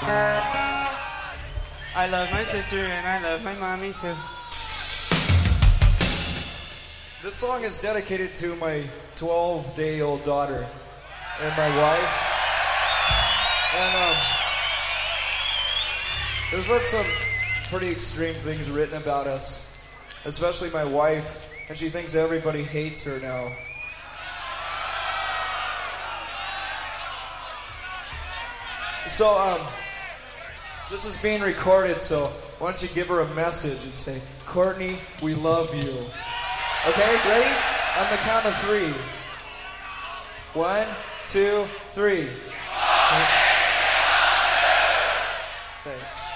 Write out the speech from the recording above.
I love my sister and I love my mommy too. This song is dedicated to my 12-day-old daughter and my wife. And there's been some pretty extreme things written about us, especially my wife, and she thinks everybody hates her now. So, this is being recorded, so why don't you give her a message and say, Courtney, we love you. Okay, ready? On the count of 3. 1, 2, 3. Thanks.